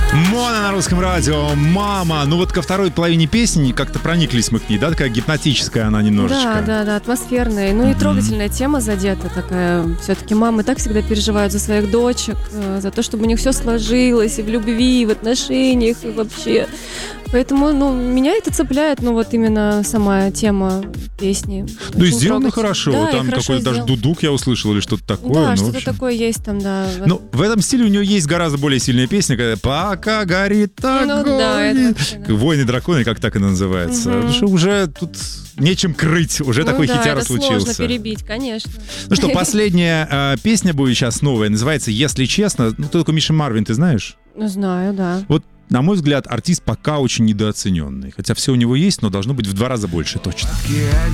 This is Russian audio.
Мона на русском радио, мама. Ну вот ко второй половине песни как-то прониклись мы к ней, да? Такая гипнотическая она немножечко. Да, атмосферная. Ну и трогательная тема задета такая. Все-таки мамы так всегда переживают за своих дочек, за то, чтобы у них все сложилось и в любви, и в отношениях, и вообще. Поэтому, меня это цепляет, вот именно сама тема песни. Ну и сделано хорошо. Да, там какой-то даже дудук я услышал или что-то такое. Да, что-то такое есть там, да. Ну, в этом стиле у нее есть гораздо более сильная песня, когда «Пока горит огонь». Да, это вообще, да. «Войны драконы», как так и называется. Потому что уже тут нечем крыть, уже такой хитяра случился. Это сложно перебить, конечно. Ну что, последняя песня будет сейчас новая, называется «Если честно». Ну, кто такой Миша Марвин, ты знаешь? Знаю, да. Вот, на мой взгляд, артист пока очень недооцененный. Хотя все у него есть, но должно быть в 2 раза больше точно.